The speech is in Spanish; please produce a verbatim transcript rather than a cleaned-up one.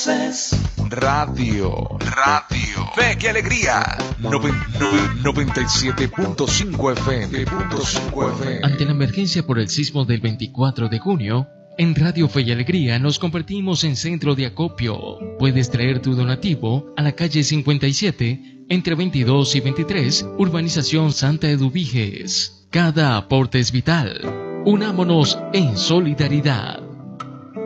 Voces Radio, Radio Fe y Alegría noventa y siete punto cinco F M. Ante la emergencia por el sismo del veinticuatro de junio, en Radio Fe y Alegría nos convertimos en centro de acopio. Puedes traer tu donativo a la calle cincuenta y siete, entre veintidós y veintitrés, Urbanización Santa Eduviges. Cada aporte es vital. Unámonos en solidaridad.